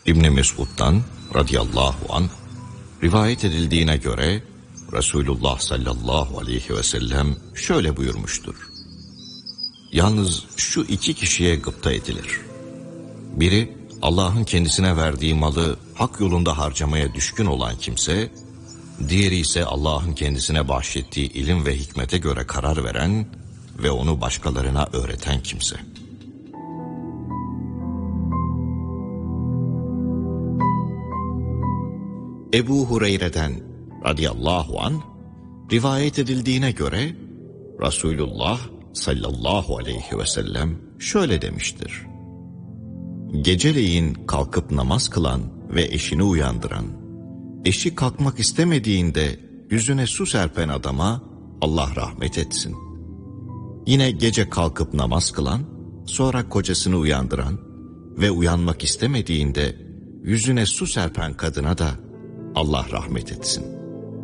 İbn Mesud'dan radıyallahu anh rivayet edildiğine göre Resulullah sallallahu aleyhi ve sellem şöyle buyurmuştur. Yalnız şu iki kişiye gıpta edilir. Biri Allah'ın kendisine verdiği malı hak yolunda harcamaya düşkün olan kimse, diğeri ise Allah'ın kendisine bahşettiği ilim ve hikmete göre karar veren ve onu başkalarına öğreten kimse. Ebu Hureyre'den radıyallahu anh rivayet edildiğine göre Resulullah sallallahu aleyhi ve sellem şöyle demiştir. Geceleyin kalkıp namaz kılan ve eşini uyandıran, eşi kalkmak istemediğinde yüzüne su serpen adama Allah rahmet etsin. Yine gece kalkıp namaz kılan, sonra kocasını uyandıran ve uyanmak istemediğinde yüzüne su serpen kadına da Allah rahmet etsin.